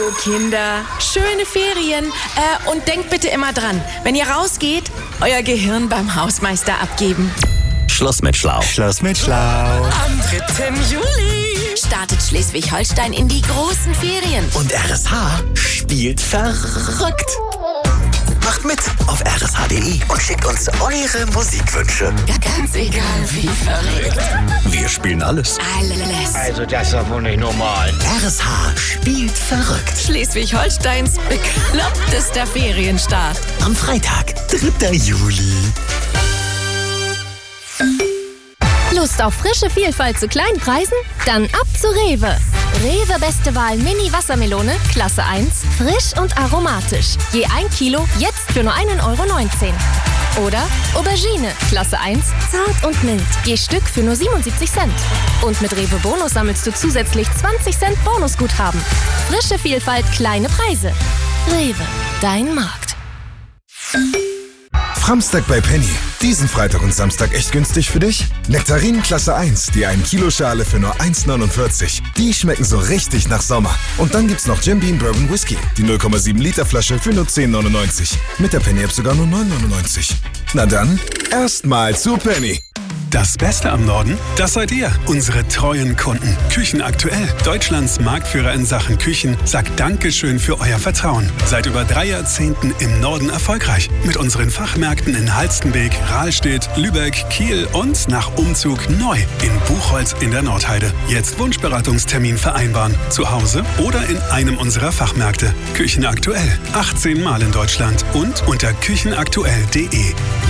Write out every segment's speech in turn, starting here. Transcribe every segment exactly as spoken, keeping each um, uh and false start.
So, Kinder, schöne Ferien. Äh, und denkt bitte immer dran, wenn ihr rausgeht, euer Gehirn beim Hausmeister abgeben. Schluss mit Schlau. Schluss mit Schlau. Am dritten Juli startet Schleswig-Holstein in die großen Ferien. Und R S H spielt verrückt. Macht mit auf r s h punkt d e und schickt uns eure Musikwünsche. Ganz egal, wie verrückt. Wir spielen alles. Alles. Also das ist doch wohl nicht normal. R S H spielt verrückt. Schleswig-Holsteins beklopptester Ferienstart. Am Freitag, dritter Juli. Lust auf frische Vielfalt zu kleinen Preisen? Dann ab zu Rewe. Rewe Beste Wahl Mini Wassermelone, Klasse eins, frisch und aromatisch. Je ein Kilo, jetzt für nur einen Euro neunzehn. Oder Aubergine, Klasse eins, zart und mild. Je Stück für nur siebenundsiebzig Cent. Und mit Rewe Bonus sammelst du zusätzlich zwanzig Cent Bonusguthaben. Frische Vielfalt, kleine Preise. Rewe, dein Markt. Framstag bei Penny. Diesen Freitag und Samstag echt günstig für dich? Nektarinen Klasse eins, die ein Kilo Schale für nur eins neunundvierzig. Die schmecken so richtig nach Sommer. Und dann gibt's noch Jim Beam Bourbon Whisky, die null Komma sieben Liter Flasche für nur zehn neunundneunzig. Mit der Penny-App sogar nur neun neunundneunzig. Na dann, erstmal zu Penny. Das Beste am Norden, das seid ihr, unsere treuen Kunden. Küchen aktuell, Deutschlands Marktführer in Sachen Küchen, sagt Dankeschön für euer Vertrauen. Seit über drei Jahrzehnten im Norden erfolgreich. Mit unseren Fachmärkten in Halstenbek, Rahlstedt, Lübeck, Kiel und nach Umzug neu in Buchholz in der Nordheide. Jetzt Wunschberatungstermin vereinbaren. Zu Hause oder in einem unserer Fachmärkte. Küchen aktuell, achtzehn Mal in Deutschland und unter küchenaktuell punkt de.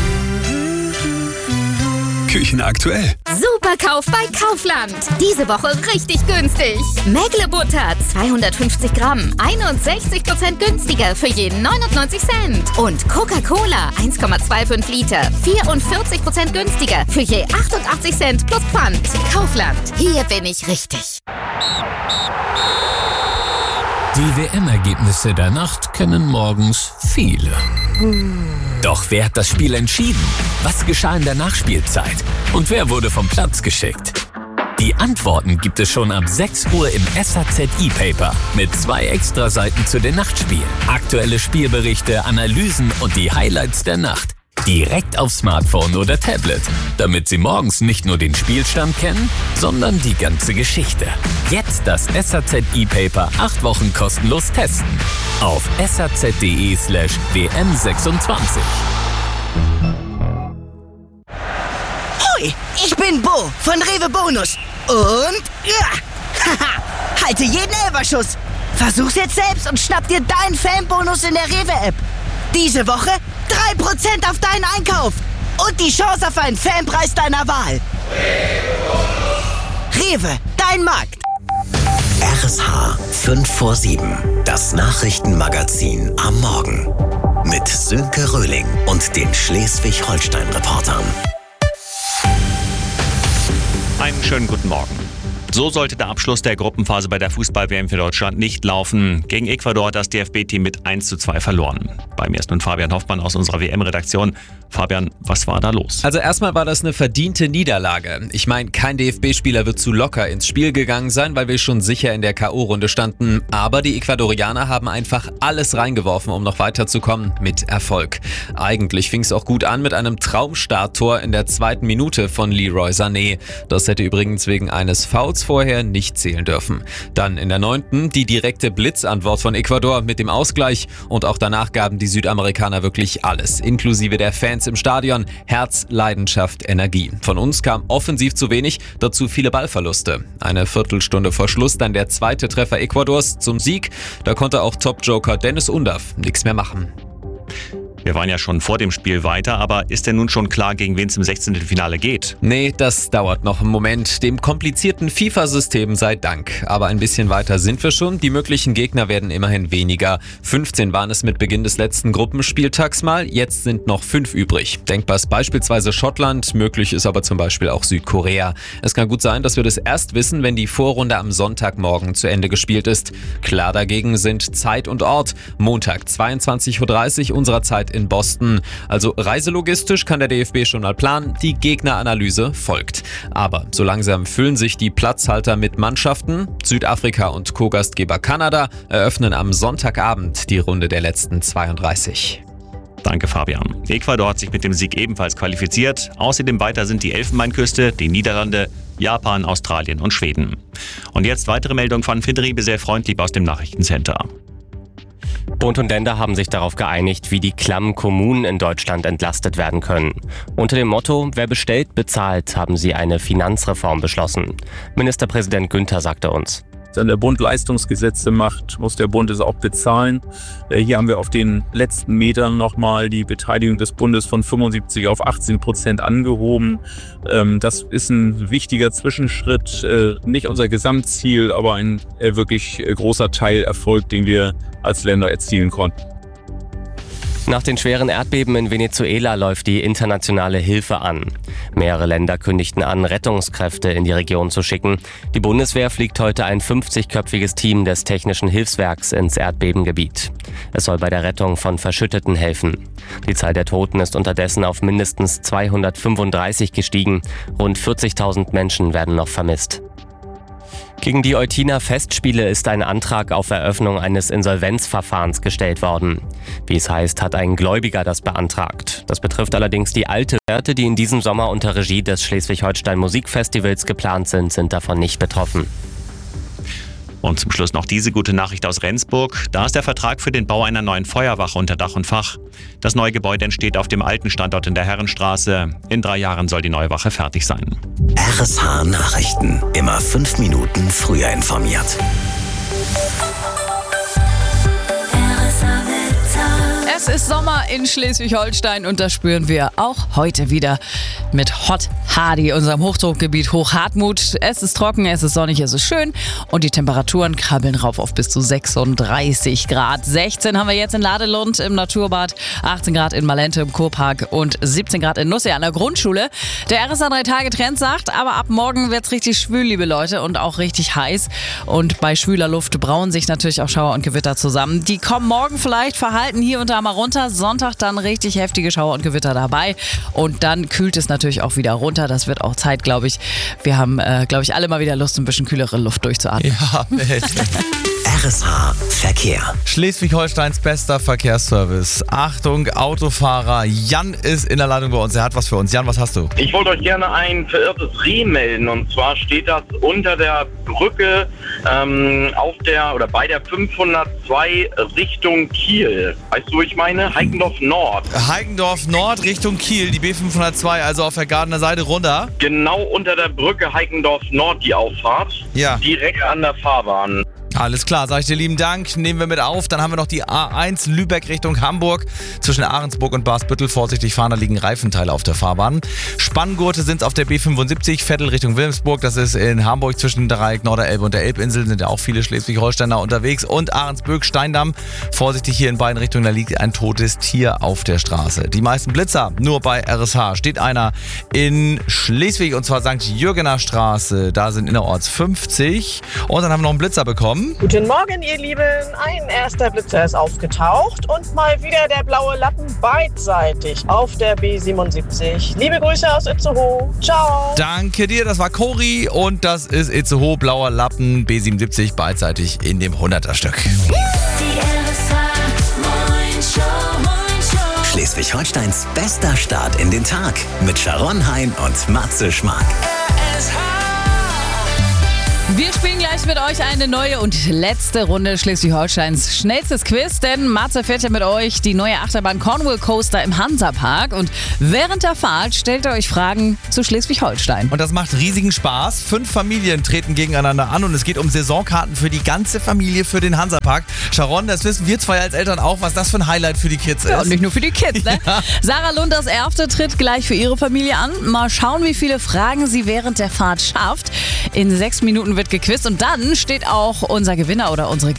Küchen aktuell. Superkauf bei Kaufland. Diese Woche richtig günstig. Mägle-Butter zweihundertfünfzig Gramm, einundsechzig Prozent günstiger für jeden neunundneunzig Cent. Und Coca-Cola eins Komma fünfundzwanzig Liter, vierundvierzig Prozent günstiger für je achtundachtzig Cent plus Pfand. Kaufland, hier bin ich richtig. Die W M-Ergebnisse der Nacht kennen morgens viele. Doch wer hat das Spiel entschieden? Was geschah in der Nachspielzeit? Und wer wurde vom Platz geschickt? Die Antworten gibt es schon ab sechs Uhr im S A Z E-Paper mit zwei Extraseiten zu den Nachtspielen. Aktuelle Spielberichte, Analysen und die Highlights der Nacht. Direkt auf Smartphone oder Tablet, damit Sie morgens nicht nur den Spielstand kennen, sondern die ganze Geschichte. Jetzt das S A Z E-Paper acht Wochen kostenlos testen. Auf s a z punkt d e slash w m sechsundzwanzig. Hoi, ich bin Bo von Rewe Bonus. Und ja, haha, halte jeden Elferschuss. Versuch's jetzt selbst und schnapp dir deinen Fanbonus in der Rewe-App. Diese Woche drei Prozent auf deinen Einkauf und die Chance auf einen Fanpreis deiner Wahl. Rewe, dein Markt. R S H fünf vor sieben, das Nachrichtenmagazin am Morgen. Mit Sönke Röhling und den Schleswig-Holstein-Reportern. Einen schönen guten Morgen. So sollte der Abschluss der Gruppenphase bei der Fußball-W M für Deutschland nicht laufen. Gegen Ecuador hat das D F B-Team mit eins zu zwei verloren. Bei mir ist nun Fabian Hoffmann aus unserer W M-Redaktion. Fabian, was war da los? Also erstmal war das eine verdiente Niederlage. Ich meine, kein D F B-Spieler wird zu locker ins Spiel gegangen sein, weil wir schon sicher in der K O-Runde standen. Aber die Ecuadorianer haben einfach alles reingeworfen, um noch weiterzukommen, mit Erfolg. Eigentlich fing es auch gut an mit einem Traumstarttor in der zweiten Minute von Leroy Sané. Das hätte übrigens wegen eines Fouls vorher nicht zählen dürfen. Dann in der neunten die direkte Blitzantwort von Ecuador mit dem Ausgleich und auch danach gaben die Südamerikaner wirklich alles, inklusive der Fans im Stadion, Herz, Leidenschaft, Energie. Von uns kam offensiv zu wenig, dazu viele Ballverluste. Eine Viertelstunde vor Schluss dann der zweite Treffer Ecuadors zum Sieg. Da konnte auch Top-Joker Dennis Undav nichts mehr machen. Wir waren ja schon vor dem Spiel weiter, aber ist denn nun schon klar, gegen wen es im sechzehnten Finale geht? Nee, das dauert noch einen Moment. Dem komplizierten FIFA-System sei Dank. Aber ein bisschen weiter sind wir schon. Die möglichen Gegner werden immerhin weniger. fünfzehn waren es mit Beginn des letzten Gruppenspieltags mal. Jetzt sind noch fünf übrig. Denkbar ist beispielsweise Schottland, möglich ist aber zum Beispiel auch Südkorea. Es kann gut sein, dass wir das erst wissen, wenn die Vorrunde am Sonntagmorgen zu Ende gespielt ist. Klar dagegen sind Zeit und Ort. Montag zweiundzwanzig Uhr dreißig unserer Zeit in Boston. Also reiselogistisch kann der D F B schon mal planen, die Gegneranalyse folgt. Aber so langsam füllen sich die Platzhalter mit Mannschaften. Südafrika und Co-Gastgeber Kanada eröffnen am Sonntagabend die Runde der letzten zweiunddreißig. Danke, Fabian. Ecuador hat sich mit dem Sieg ebenfalls qualifiziert. Außerdem weiter sind die Elfenbeinküste, die Niederlande, Japan, Australien und Schweden. Und jetzt weitere Meldung von Friederike sehr freundlich aus dem Nachrichtencenter. Bund und Länder haben sich darauf geeinigt, wie die klammen Kommunen in Deutschland entlastet werden können. Unter dem Motto, wer bestellt, bezahlt, haben sie eine Finanzreform beschlossen. Ministerpräsident Günther sagte uns: Wenn der Bund Leistungsgesetze macht, muss der Bund es auch bezahlen. Hier haben wir auf den letzten Metern nochmal die Beteiligung des Bundes von fünfundsiebzig auf achtzehn Prozent angehoben. Das ist ein wichtiger Zwischenschritt, nicht unser Gesamtziel, aber ein wirklich großer Teilerfolg, den wir als Länder erzielen konnten. Nach den schweren Erdbeben in Venezuela läuft die internationale Hilfe an. Mehrere Länder kündigten an, Rettungskräfte in die Region zu schicken. Die Bundeswehr fliegt heute ein fünfzigköpfiges Team des Technischen Hilfswerks ins Erdbebengebiet. Es soll bei der Rettung von Verschütteten helfen. Die Zahl der Toten ist unterdessen auf mindestens zweihundertfünfunddreißig gestiegen. Rund vierzigtausend Menschen werden noch vermisst. Gegen die Eutiner Festspiele ist ein Antrag auf Eröffnung eines Insolvenzverfahrens gestellt worden. Wie es heißt, hat ein Gläubiger das beantragt. Das betrifft allerdings die alte Werte, die in diesem Sommer unter Regie des Schleswig-Holstein Musikfestivals geplant sind, sind davon nicht betroffen. Und zum Schluss noch diese gute Nachricht aus Rendsburg. Da ist der Vertrag für den Bau einer neuen Feuerwache unter Dach und Fach. Das neue Gebäude entsteht auf dem alten Standort in der Herrenstraße. In drei Jahren soll die neue Wache fertig sein. R S H Nachrichten. Immer fünf Minuten früher informiert. Es ist Sommer in Schleswig-Holstein und das spüren wir auch heute wieder mit Hot Hardy, unserem Hochdruckgebiet Hochhartmut. Es ist trocken, es ist sonnig, es ist schön und die Temperaturen krabbeln rauf auf bis zu sechsunddreißig Grad. sechzehn haben wir jetzt in Ladelund im Naturbad, achtzehn Grad in Malente im Kurpark und siebzehn Grad in Nusse an der Grundschule. Der R S A drei Tage Trend sagt, aber ab morgen wird's richtig schwül, liebe Leute, und auch richtig heiß. Und bei schwüler Luft brauen sich natürlich auch Schauer und Gewitter zusammen. Die kommen morgen vielleicht verhalten hier und da mal runter. Sonntag dann richtig heftige Schauer und Gewitter dabei. Und dann kühlt es natürlich auch wieder runter. Das wird auch Zeit, glaube ich. Wir haben, äh, glaube ich, alle mal wieder Lust, ein bisschen kühlere Luft durchzuatmen. Ja, R S H Verkehr. Schleswig-Holsteins bester Verkehrsservice. Achtung, Autofahrer. Jan ist in der Leitung bei uns. Er hat was für uns. Jan, was hast du? Ich wollte euch gerne ein verirrtes Reh melden. Und zwar steht das unter der Brücke ähm, auf der oder bei der fünfhundertzwei Richtung Kiel. Weißt du, wo ich meine? Heikendorf Nord. Heikendorf Nord Richtung Kiel, die B fünfhundertzwei, also auf der Gardener Seite runter. Genau unter der Brücke Heikendorf Nord die Auffahrt. Ja. Direkt an der Fahrbahn. Alles klar, sag ich dir lieben Dank. Nehmen wir mit auf. Dann haben wir noch die A eins Lübeck Richtung Hamburg. Zwischen Ahrensburg und Barsbüttel vorsichtig fahren, da liegen Reifenteile auf der Fahrbahn. Spanngurte sind auf der B fünfundsiebzig, Vettel Richtung Wilhelmsburg. Das ist in Hamburg zwischen Dreieck Norderelbe und der Elbinsel. Sind ja auch viele Schleswig-Holsteiner unterwegs. Und Ahrensburg, Steindamm. Vorsichtig hier in beiden Richtungen, da liegt ein totes Tier auf der Straße. Die meisten Blitzer nur bei R S H. Steht einer in Schleswig und zwar Sankt Jürgener Straße. Da sind innerorts fünfzig. Und dann haben wir noch einen Blitzer bekommen. Guten Morgen, ihr Lieben. Ein erster Blitzer ist aufgetaucht und mal wieder der blaue Lappen beidseitig auf der B siebenundsiebzig. Liebe Grüße aus Itzehoe. Ciao. Danke dir, das war Cori und das ist Itzehoe, blauer Lappen, B siebenundsiebzig beidseitig in dem hunderter-Stück. Schleswig-Holsteins bester Start in den Tag mit Sharon Hein und Matze Schmark. Wir spielen gleich mit euch eine neue und letzte Runde Schleswig-Holsteins schnellstes Quiz, denn Matze fährt ja mit euch die neue Achterbahn Cornwall Coaster im Hansapark und während der Fahrt stellt ihr euch Fragen zu Schleswig-Holstein. Und das macht riesigen Spaß. Fünf Familien treten gegeneinander an und es geht um Saisonkarten für die ganze Familie für den Hansapark. Sharon, das wissen wir zwei als Eltern auch, was das für ein Highlight für die Kids ist. Ja, und nicht nur für die Kids, ne? Ja. Sarah Lund aus Erfte tritt gleich für ihre Familie an. Mal schauen, wie viele Fragen sie während der Fahrt schafft. In sechs Minuten wird gequizt und dann steht auch unser Gewinner oder unsere